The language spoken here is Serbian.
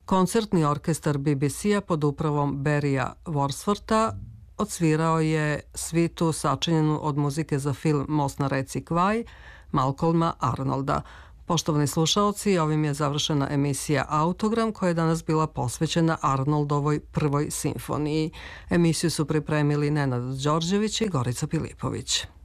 Koncertni orkestar BBC-a pod upravom Barryja Worsforta odsvirao je svitu sačinjenu od muzike za film Most na reci Kwai Malcolma Arnolda. Poštovani slušaoci, ovim je završena emisija Autogram koja je danas bila posvećena Arnoldovoj prvoj simfoniji. Emisiju su pripremili Nenad Đorđević i Gorica Pilipović.